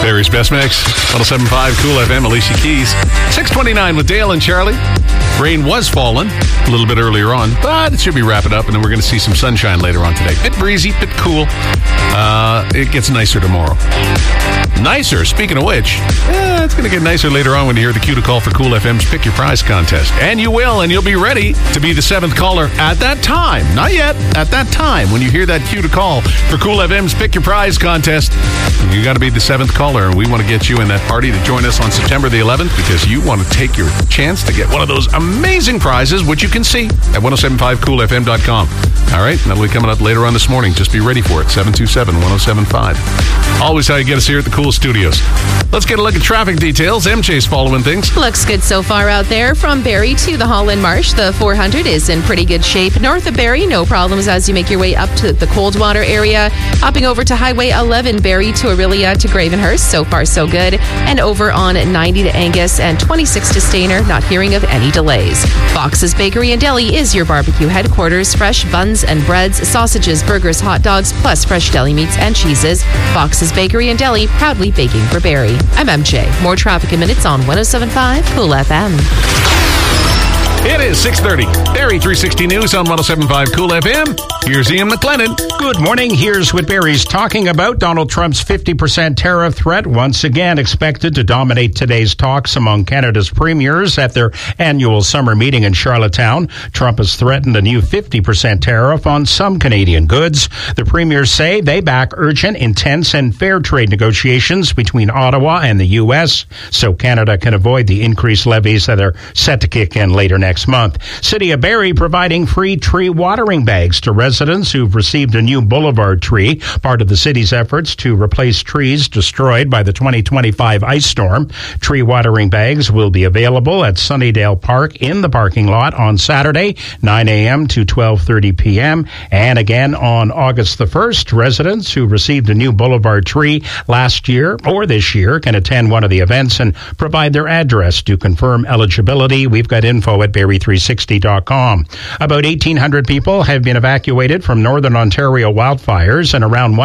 Barry's Best Mix, 107.5 Cool FM, Alicia Keys. 6:29 with Dale and Charlie. Rain was falling a little bit earlier on, but it should be wrapping up, and then we're going to see some sunshine later on today. Bit breezy, bit cool. It gets nicer tomorrow. Nicer, speaking of which, it's going to get nicer later on when you hear the cue to call for Cool FM's Pick Your Prize contest. And you will, and you'll be ready to be the 7th caller at that time. Not yet, at that time. When you hear that cue to call for Cool FM's Pick Your Prize contest, you got to be the 7th caller, and we want to get you in that party to join us on September the 11th because you want to take your chance to get one of those amazing prizes, which you can see at 1075coolfm.com. All right, that'll be coming up later on this morning. Just be ready for it, 727-1075. Always how you get us here at the Cool Studios. Let's get a look at traffic details. MJ's following things. Looks good so far out there. From Barrie to the Holland Marsh, the 400 is in pretty good shape. North of Barrie, no problems as you make your way up to the Coldwater area. Hopping over to Highway 11, Barrie to Aurelia to Gravenhurst, so far so good. And over on 90 to Angus and 26 to Stainer, not hearing of any delays. Fox's Bakery and Deli is your barbecue headquarters. Fresh buns and breads, sausages, burgers, hot dogs, plus fresh deli meats and cheeses. Fox's Bakery and Deli, proudly baking for Barrie. I'm MJ. More traffic in minutes on 107.5 Cool FM. It is 6:30. Barrie 360 News on 107.5 Cool FM. Here's Ian McLennan. Good morning. Here's what Barrie's talking about. Donald Trump's 50% tariff threat once again expected to dominate today's talks among Canada's premiers at their annual summer meeting in Charlottetown. Trump has threatened a new 50% tariff on some Canadian goods. The premiers say they back urgent, intense, and fair trade negotiations between Ottawa and the U.S. so Canada can avoid the increased levies that are set to kick in later next month. City of Barrie providing free tree watering bags to residents who've received a new boulevard tree, part of the city's efforts to replace trees destroyed by the 2025 ice storm. Tree watering bags will be available at Sunnydale Park in the parking lot on Saturday, 9 a.m. to 12:30 p.m. And again on August the 1st, residents who received a new boulevard tree last year or this year can attend one of the events and provide their address to confirm eligibility. We've got info at Barrie360.com. About 1,800 people have been evacuated from northern Ontario wildfires, and around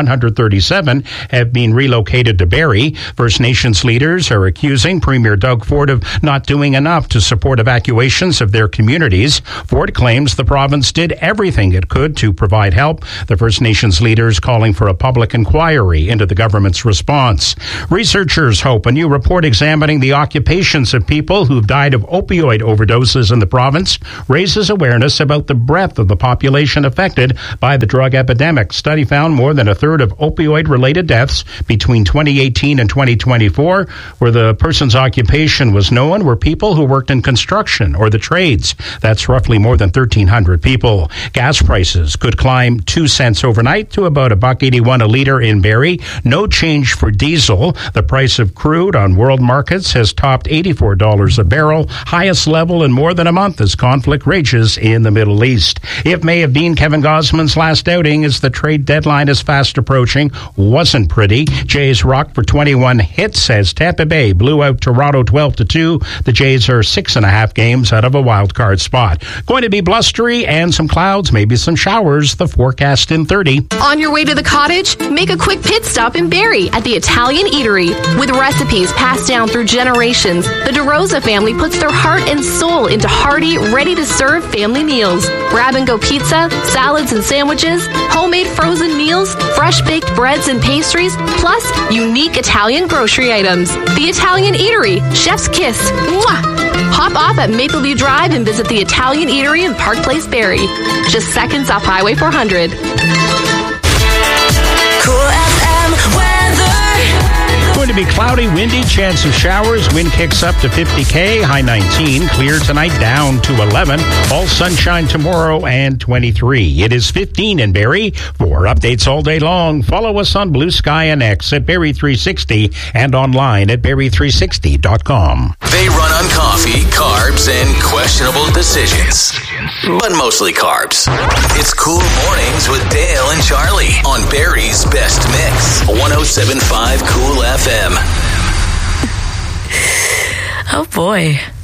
137 have been relocated to Barrie. First Nations leaders are accusing Premier Doug Ford of not doing enough to support evacuations of their communities. Ford claims the province did everything it could to provide help. The First Nations leaders calling for a public inquiry into the government's response. Researchers hope a new report examining the occupations of people who've died of opioid overdoses in the province raises awareness about the breadth of the population affected by the drug epidemic. Study found more than a third of opioid-related deaths between 2018 and 2024, where the person's occupation was known, were people who worked in construction or the trades. That's roughly more than 1,300 people. Gas prices could climb 2 cents overnight to about $1.81 a liter in Barrie. No change for diesel. The price of crude on world markets has topped $84 a barrel, highest level in more than a month as conflict rages in the Middle East. It may have been Kevin Gausman's last outing as the trade deadline is fast approaching. Wasn't pretty. Jays rocked for 21 hits as Tampa Bay blew out Toronto 12-2. The Jays are 6.5 games out of a wild card spot. Going to be blustery and some clouds, maybe some showers. The forecast in 30. On your way to the cottage? Make a quick pit stop in Barrie at the Italian Eatery. With recipes passed down through generations, the DeRosa family puts their heart and soul into hearty, ready-to-serve family meals. Grab-and-go pizza, salads and sandwiches, homemade frozen meals, fresh-baked breads and pastries, plus unique Italian grocery items. The Italian Eatery, Chef's Kiss. Mwah! Hop off at Mapleview Drive and visit the Italian Eatery in Park Place, Barrie. Just seconds off Highway 400. Cool FM weather. Going to be cloudy, windy, chance of showers. Wind kicks up to 50 high 19. Clear tonight, down to 11. All sunshine tomorrow and 23. It is 15 in Barrie. For updates all day long, follow us on Blue Sky and X at Barrie360 and online at Barrie360.com. They run on coffee, carbs, and questionable decisions. But mostly carbs. It's Cool Mornings with Dale and Charlie on Barrie's Best Mix. 107.5 Cool FM. Oh boy.